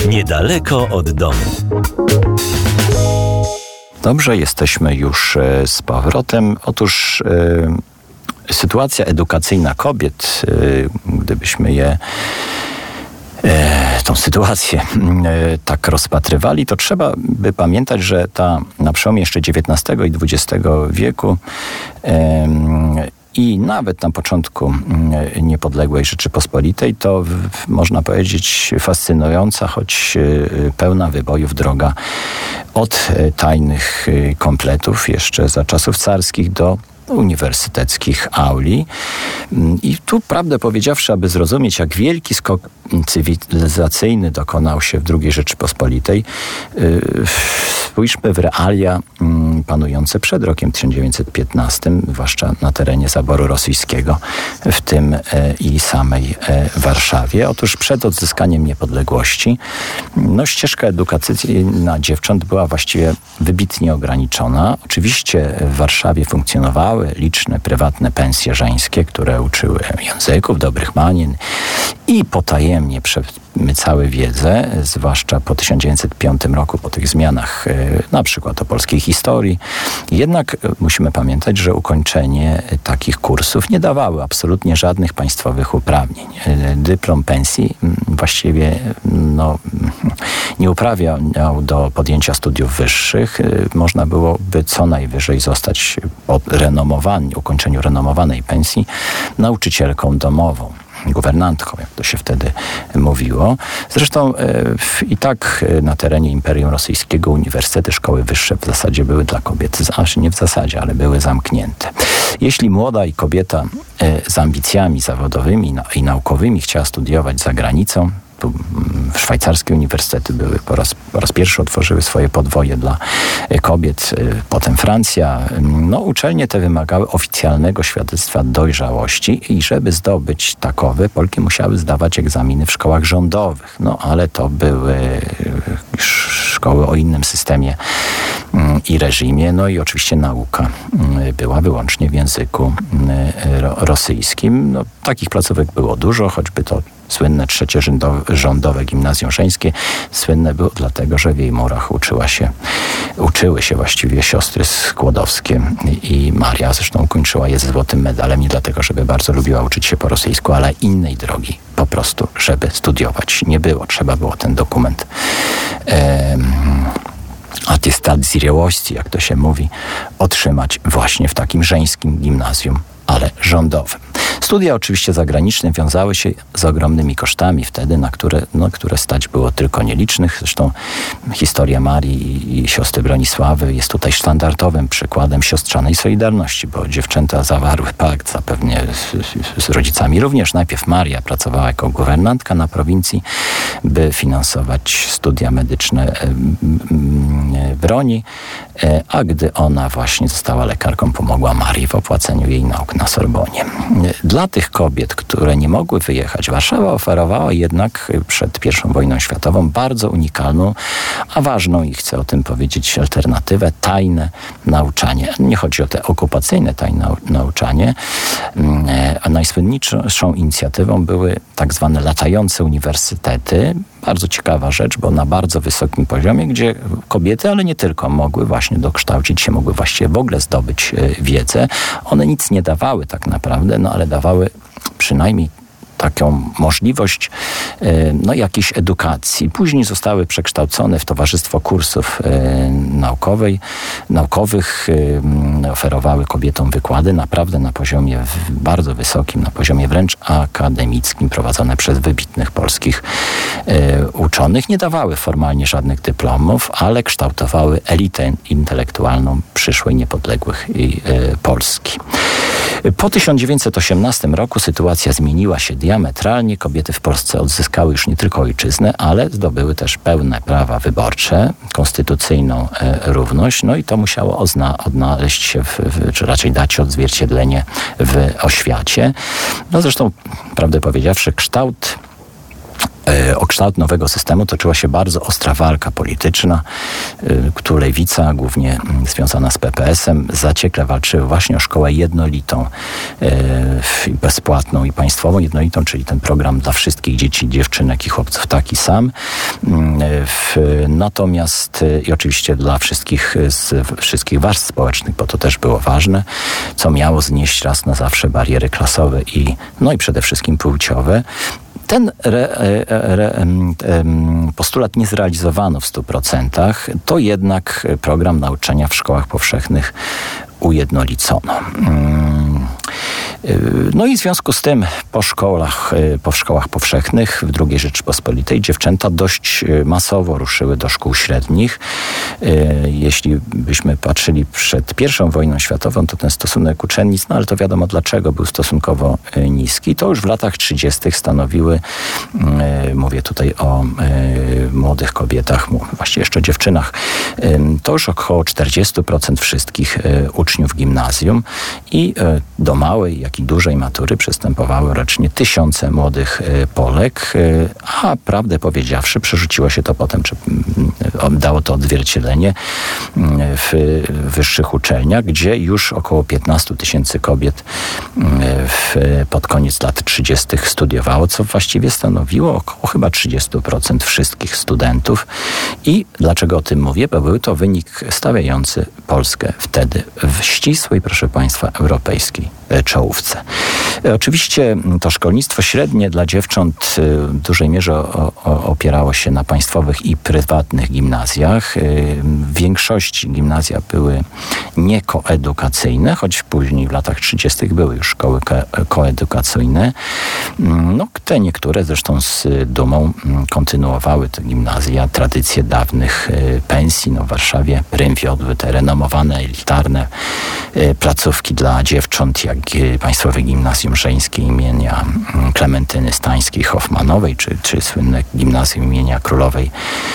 Niedaleko od domu. Dobrze, jesteśmy już z powrotem. Otóż sytuacja edukacyjna kobiet, gdybyśmy tą sytuację tak rozpatrywali, to trzeba by pamiętać, że na przełomie jeszcze XIX i XX wieku i nawet na początku niepodległej Rzeczypospolitej to można powiedzieć fascynująca, choć pełna wybojów droga od tajnych kompletów jeszcze za czasów carskich do uniwersyteckich auli. I tu, prawdę powiedziawszy, aby zrozumieć, jak wielki skok cywilizacyjny dokonał się w II Rzeczypospolitej, spójrzmy w realia panujące przed rokiem 1915, zwłaszcza na terenie zaboru rosyjskiego, w tym i samej Warszawie. Otóż przed odzyskaniem niepodległości ścieżka edukacyjna dziewcząt była właściwie wybitnie ograniczona. Oczywiście w Warszawie funkcjonowały liczne prywatne pensje żeńskie, które uczyły języków, dobrych manien i potajemnie przemycały wiedzę, zwłaszcza po 1905 roku, po tych zmianach na przykład o polskiej historii. Jednak musimy pamiętać, że ukończenie takich kursów nie dawało absolutnie żadnych państwowych uprawnień. Dyplom pensji właściwie nie uprawiał do podjęcia studiów wyższych. Można byłoby co najwyżej zostać po ukończeniu renomowanej pensji nauczycielką domową, guwernantką, jak to się wtedy mówiło. Zresztą i tak na terenie Imperium Rosyjskiego uniwersytety, szkoły wyższe w zasadzie były dla kobiet, nie w zasadzie, ale były zamknięte. Jeśli młoda i kobieta z ambicjami zawodowymi i naukowymi chciała studiować za granicą, szwajcarskie uniwersytety po raz pierwszy otworzyły swoje podwoje dla kobiet, potem Francja. Uczelnie te wymagały oficjalnego świadectwa dojrzałości i żeby zdobyć takowe, Polki musiały zdawać egzaminy w szkołach rządowych. Ale to były szkoły o innym systemie i reżimie. I oczywiście nauka była wyłącznie w języku rosyjskim. Takich placówek było dużo, choćby to słynne trzecie rządowe gimnazjum żeńskie. Słynne było dlatego, że w jej murach uczyły się właściwie siostry skłodowskie i Maria zresztą ukończyła je ze złotym medalem, nie dlatego, żeby bardzo lubiła uczyć się po rosyjsku, ale innej drogi po prostu, żeby studiować nie było. Trzeba było ten dokument atestat zriełości, jak to się mówi, otrzymać właśnie w takim żeńskim gimnazjum, ale rządowym. Studia oczywiście zagraniczne wiązały się z ogromnymi kosztami wtedy, na które stać było tylko nielicznych. Zresztą historia Marii i siostry Bronisławy jest tutaj standardowym przykładem siostrzanej solidarności, bo dziewczęta zawarły pakt zapewne z rodzicami również. Najpierw Maria pracowała jako guwernantka na prowincji, by finansować studia medyczne broni, a gdy ona właśnie została lekarką, pomogła Marii w opłaceniu jej nauk na Sorbonie. Dla tych kobiet, które nie mogły wyjechać, Warszawa oferowała jednak przed I wojną światową bardzo unikalną, a ważną, i chcę o tym powiedzieć, alternatywę, tajne nauczanie. Nie chodzi o te okupacyjne tajne nauczanie, a najsłynniejszą inicjatywą były tak zwane latające uniwersytety. Bardzo ciekawa rzecz, bo na bardzo wysokim poziomie, gdzie kobiety, ale nie tylko, mogły właśnie dokształcić się, mogły właściwie w ogóle zdobyć wiedzę. One nic nie dawały tak naprawdę, ale dawały przynajmniej taką możliwość jakiejś edukacji. Później zostały przekształcone w Towarzystwo Kursów Naukowych. Oferowały kobietom wykłady naprawdę na poziomie bardzo wysokim, na poziomie wręcz akademickim, prowadzone przez wybitnych polskich uczonych. Nie dawały formalnie żadnych dyplomów, ale kształtowały elitę intelektualną przyszłej niepodległych Polski. Po 1918 roku sytuacja zmieniła się diametralnie. Kobiety w Polsce odzyskały już nie tylko ojczyznę, ale zdobyły też pełne prawa wyborcze, konstytucyjną równość. I to musiało odnaleźć się, czy raczej dać odzwierciedlenie w oświacie. Zresztą, prawdę powiedziawszy, o kształt nowego systemu toczyła się bardzo ostra walka polityczna. Lewica, głównie związana z PPS-em, zaciekle walczyły właśnie o szkołę jednolitą, bezpłatną i państwową. Jednolitą, czyli ten program dla wszystkich dzieci, dziewczynek i chłopców taki sam. Natomiast i oczywiście dla wszystkich warstw społecznych, bo to też było ważne, co miało znieść raz na zawsze bariery klasowe i przede wszystkim płciowe. Ten postulat nie zrealizowano w 100%, to jednak program nauczania w szkołach powszechnych ujednolicono. No i w związku z tym po szkołach powszechnych w II Rzeczypospolitej dziewczęta dość masowo ruszyły do szkół średnich. Jeśli byśmy patrzyli przed I wojną światową, to ten stosunek uczennic, ale to wiadomo dlaczego, był stosunkowo niski. To już w latach 30. stanowiły, mówię tutaj o młodych kobietach, właściwie jeszcze o dziewczynach, to już około 40% wszystkich uczniów gimnazjum i do małej, jak i dużej matury przystępowały rocznie tysiące młodych Polek, a prawdę powiedziawszy przerzuciło się to potem, czy dało to odzwierciedlenie w wyższych uczelniach, gdzie już około 15 000 kobiet pod koniec lat 30. studiowało, co właściwie stanowiło około chyba 30% wszystkich studentów. I dlaczego o tym mówię? Bo był to wynik stawiający Polskę wtedy w ścisłej, proszę Państwa, europejskiej czołówce. Oczywiście to szkolnictwo średnie dla dziewcząt w dużej mierze opierało się na państwowych i prywatnych gimnazjach. W większości gimnazja były niekoedukacyjne, choć później w latach 30. były już szkoły koedukacyjne. Te niektóre zresztą z dumą kontynuowały te gimnazja, tradycje dawnych pensji. W Warszawie prym wiodły te renomowane, elitarne placówki dla dziewcząt, jak Państwowe Gimnazjum Żeńskie imienia Klementyny Stańskiej-Hoffmanowej, czy słynne gimnazjum imienia Królowej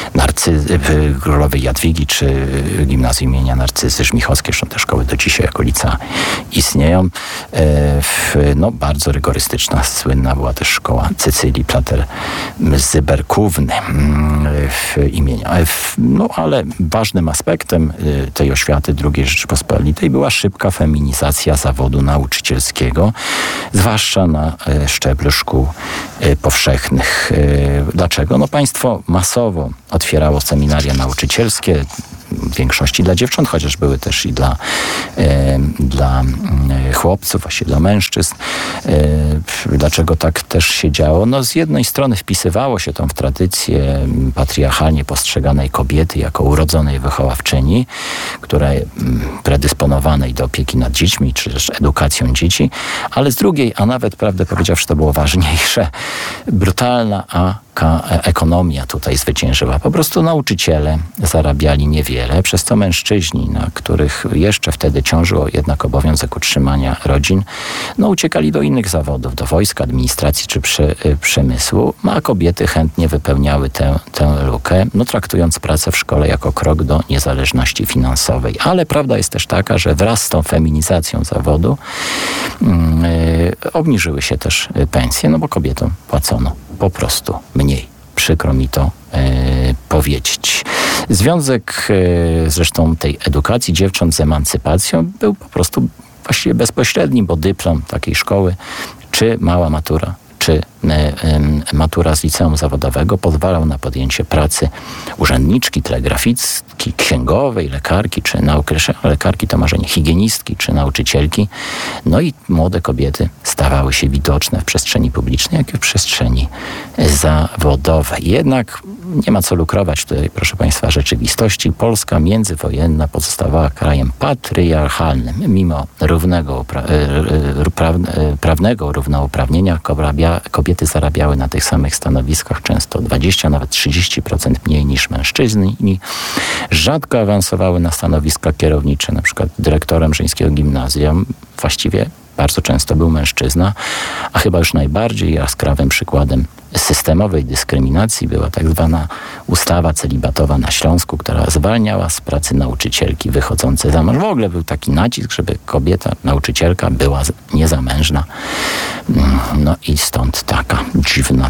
Jadwigi, czy gimnazjum imienia Narcyzy Żmichowskiej. Zresztą te szkoły do dzisiaj jako licea istnieją. Bardzo rygorystyczna, słynna była też szkoła Cecylii Plater-Zyberkówny imienia. Ale ważnym aspektem tej oświaty II Rzeczypospolitej była szybka feminizacja zawodu nauczycielskiego, zwłaszcza na szczeblu szkół powszechnych. Dlaczego? Państwo masowo otwierało seminaria nauczycielskie, w większości dla dziewcząt, chociaż były też i dla chłopców, właściwie dla mężczyzn. Dlaczego tak też się działo? Z jednej strony wpisywało się to w tradycję patriarchalnie postrzeganej kobiety jako urodzonej wychowawczyni, której predysponowanej do opieki nad dziećmi, czy też edukacją dzieci, ale z drugiej, a nawet prawdę powiedziawszy, to było ważniejsze, brutalna ekonomia tutaj zwyciężyła. Po prostu nauczyciele zarabiali niewiele, przez co mężczyźni, na których jeszcze wtedy ciążył jednak obowiązek utrzymania rodzin, uciekali do innych zawodów, do wojska, administracji czy przemysłu, a kobiety chętnie wypełniały tę lukę, traktując pracę w szkole jako krok do niezależności finansowej. Ale prawda jest też taka, że wraz z tą feminizacją zawodu obniżyły się też pensje, bo kobietom płacono po prostu mniej. Przykro mi to powiedzieć. Związek zresztą tej edukacji dziewcząt z emancypacją był po prostu właściwie bezpośredni, bo dyplom takiej szkoły, czy mała matura, czy matura z liceum zawodowego pozwalał na podjęcie pracy urzędniczki, telegrafistki, księgowej, lekarki, czy lekarki to może nie, higienistki, czy nauczycielki. I młode kobiety stawały się widoczne w przestrzeni publicznej, jak i w przestrzeni zawodowej. Jednak nie ma co lukrować tutaj, proszę Państwa, rzeczywistości. Polska międzywojenna pozostawała krajem patriarchalnym. Mimo prawnego równouprawnienia kobiety zarabiały na tych samych stanowiskach często 20, nawet 30% mniej niż mężczyźni. Rzadko awansowały na stanowiska kierownicze, na przykład dyrektorem żeńskiego gimnazjum właściwie bardzo często był mężczyzna, a chyba już najbardziej jaskrawym przykładem systemowej dyskryminacji była tak zwana ustawa celibatowa na Śląsku, która zwalniała z pracy nauczycielki wychodzące za mąż. W ogóle był taki nacisk, żeby kobieta, nauczycielka była niezamężna. I stąd taka dziwna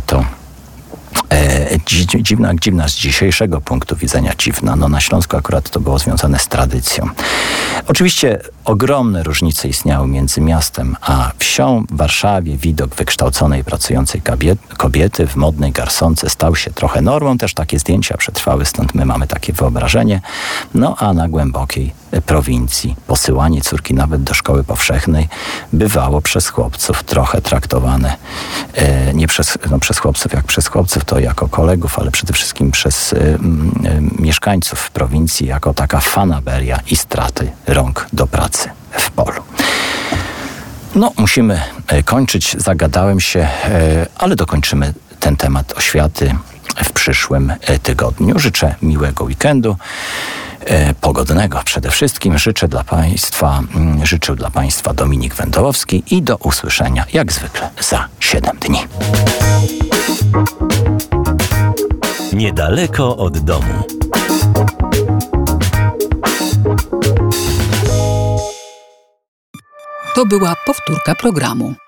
z dzisiejszego punktu widzenia dziwna. Na Śląsku akurat to było związane z tradycją. Oczywiście ogromne różnice istniały między miastem a wsią. W Warszawie widok wykształconej, pracującej kobiety w modnej garsonce stał się trochę normą. Też takie zdjęcia przetrwały, stąd my mamy takie wyobrażenie. No a na głębokiej prowincji posyłanie córki nawet do szkoły powszechnej bywało przez chłopców trochę traktowane nie przez chłopców jak przez chłopców, to jako kolegów, ale przede wszystkim przez mieszkańców prowincji jako taka fanaberia i straty rąk do pracy w polu. No, musimy kończyć. Zagadałem się, ale dokończymy ten temat oświaty w przyszłym tygodniu. Życzę miłego weekendu, pogodnego przede wszystkim. Życzył dla Państwa Dominik Wędołowski i do usłyszenia jak zwykle za 7 dni. Niedaleko od domu. To była powtórka programu.